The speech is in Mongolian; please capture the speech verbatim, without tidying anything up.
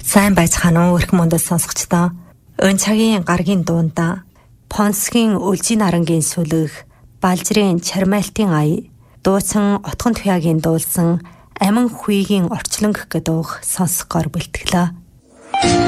Сайн байцгаана уу өрх мөндөл сонсогчдоо. Өн цагийн гаргийн дуунда Понсгийн Үлжийн нарангийн сүлэг, Балжрын Чармайлтын ая, дуусан Отгон Туяагийн дуулсан Амин Хүйгийн орчлон гэх дуух сонсгоор бэлтгэлээ.